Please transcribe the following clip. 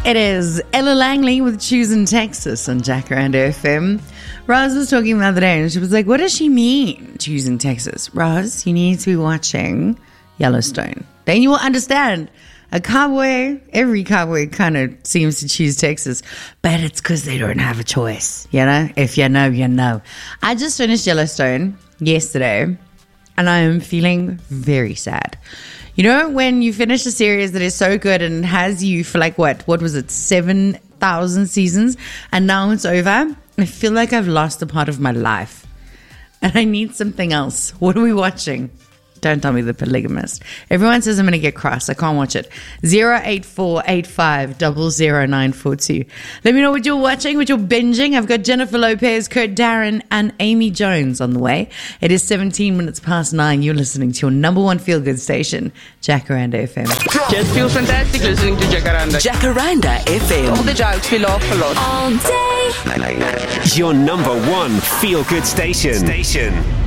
It is Ella Langley with Choosing Texas on Jacaranda FM. Roz was talking the other day and she was like, what does she mean, choosing Texas? Roz, you need to be watching Yellowstone. Then you will understand. Every cowboy kind of seems to choose Texas, but it's because they don't have a choice, you know? If you know, you know. I just finished Yellowstone yesterday and I am feeling very sad. You know, when you finish a series that is so good and has you for like, what was it, 7,000 seasons, and now it's over, I feel like I've lost a part of my life and I need something else. What are we watching? Don't tell me The Polygamist. Everyone says I'm going to get cross. I can't watch it. 08485000942. Let me know what you're watching, what you're binging. I've got Jennifer Lopez, Kurt Darren, and Amy Jones on the way. It is 17 minutes past 9. You're listening to your number one feel-good station, Jacaranda FM. Just feels fantastic listening to Jacaranda. Jacaranda FM. All the jokes we laugh a lot. All day. Your number one feel-good station.